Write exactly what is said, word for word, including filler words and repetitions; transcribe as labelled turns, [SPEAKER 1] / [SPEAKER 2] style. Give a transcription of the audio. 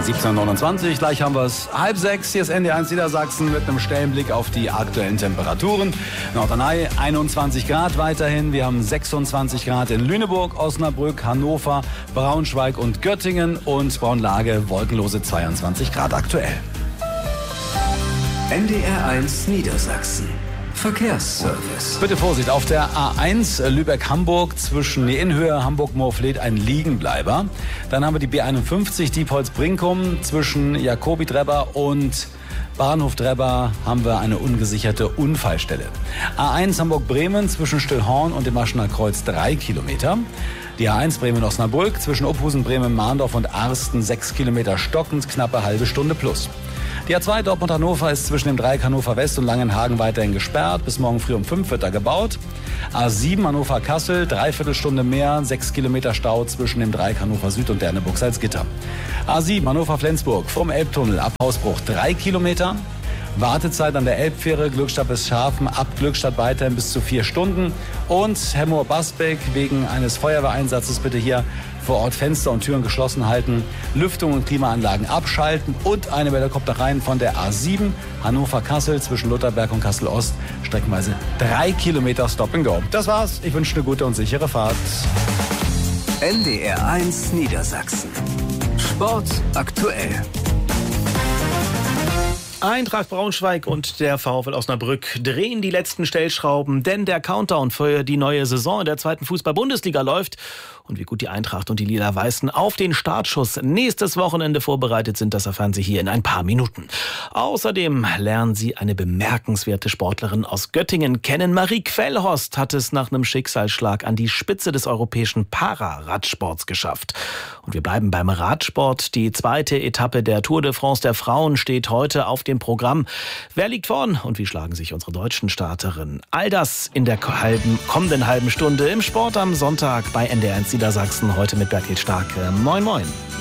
[SPEAKER 1] siebzehn Uhr neunundzwanzig, gleich haben wir es halb sechs. Hier ist N D R eins Niedersachsen mit einem schnellen Blick auf die aktuellen Temperaturen. Norderney einundzwanzig Grad weiterhin. Wir haben sechsundzwanzig Grad in Lüneburg, Osnabrück, Hannover, Braunschweig und Göttingen und Braunlage wolkenlose zweiundzwanzig Grad aktuell.
[SPEAKER 2] N D R eins Niedersachsen. Verkehrsservice.
[SPEAKER 1] Bitte Vorsicht, auf der A eins Lübeck-Hamburg zwischen die Innenhöhe Hamburg-Moorfleet ein Liegenbleiber. Dann haben wir die B einundfünfzig Diepholz-Brinkum zwischen Jakobi-Drebber und Bahnhof Drebber haben wir eine ungesicherte Unfallstelle. A eins Hamburg-Bremen zwischen Stillhorn und dem Aschener Kreuz drei Kilometer. Die A eins Bremen-Osnabrück zwischen Opphusen, Bremen, Mahndorf und Arsten sechs Kilometer stockend, knappe halbe Stunde plus. Die A zwei Dortmund-Hannover ist zwischen dem Dreieck Hannover West und Langenhagen weiterhin gesperrt. Bis morgen früh um fünf wird da gebaut. A sieben Hannover-Kassel, dreiviertel Stunde mehr, sechs Kilometer Stau zwischen dem Dreieck Hannover Süd und Derneburg-Salzgitter. A sieben Hannover-Flensburg vom Elbtunnel ab Hausbruch drei Kilometer. Wartezeit an der Elbfähre Glückstadt bis Scharfen, ab Glückstadt weiterhin bis zu vier Stunden. Und Hemmoor-Basbeck wegen eines Feuerwehreinsatzes bitte hier vor Ort Fenster und Türen geschlossen halten, Lüftung und Klimaanlagen abschalten und eine Welle kommt nach rein von der A sieben Hannover-Kassel zwischen Lutherberg und Kassel-Ost, streckenweise drei Kilometer Stop and Go. Das war's, ich wünsche eine gute und sichere Fahrt.
[SPEAKER 2] N D R eins Niedersachsen. Sport aktuell.
[SPEAKER 3] Eintracht Braunschweig und der VfL Osnabrück drehen die letzten Stellschrauben, denn der Countdown für die neue Saison in der zweiten Fußball-Bundesliga läuft. Und wie gut die Eintracht und die Lila-Weißen auf den Startschuss nächstes Wochenende vorbereitet sind, das erfahren Sie hier in ein paar Minuten. Außerdem lernen Sie eine bemerkenswerte Sportlerin aus Göttingen kennen. Marie Quellhorst hat es nach einem Schicksalsschlag an die Spitze des europäischen Pararadsports geschafft. Und wir bleiben beim Radsport. Die zweite Etappe der Tour de France der Frauen steht heute auf dem Programm. Wer liegt vorn und wie schlagen sich unsere deutschen Starterinnen? All das in der halben, kommenden halben Stunde im Sport am Sonntag bei N D R eins Niedersachsen. Heute mit Bertil Starke. Moin, moin.